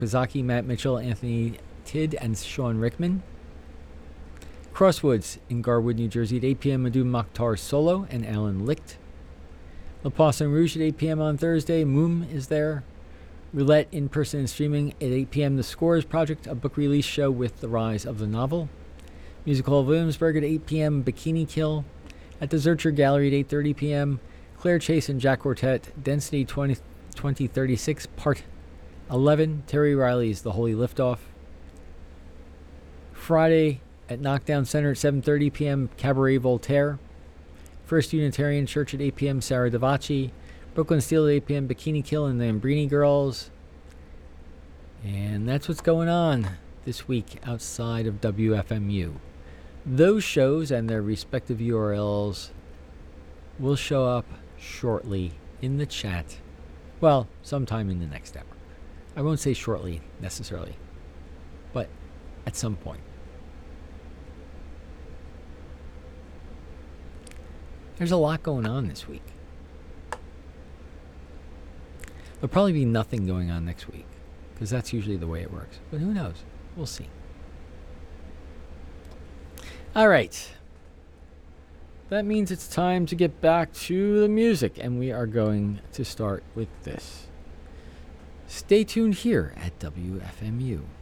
Kazaki, Matt Mitchell, Anthony Tidd, and Sean Rickman. Crosswoods in Garwood, New Jersey at 8 p.m. Madhu Mokhtar Solo and Alan Licht. La Poisson Rouge at 8 p.m. on Thursday. Moom is there. Roulette in person and streaming at 8 p.m. The Scores Project, a book release show with the rise of the novel. Music Hall of Williamsburg at 8 p.m. Bikini Kill. At the Zurcher Gallery at 8:30 p.m. Claire Chase and Jack Quartet, Density 2036, Part 11. Terry Riley's The Holy Liftoff. Friday at Knockdown Center at 7:30 p.m. Cabaret Voltaire. First Unitarian Church at 8 p.m. Sarah Davachi. Brooklyn Steel at 8 p.m. Bikini Kill and the Ambrini Girls. And that's what's going on this week outside of WFMU. Those shows and their respective URLs will show up shortly in the chat. Well, sometime in the next hour. I won't say shortly necessarily, but at some point. There's a lot going on this week. There'll probably be nothing going on next week, because that's usually the way it works. But who knows? We'll see. All right. That means it's time to get back to the music, and we are going to start with this. Stay tuned here at WFMU.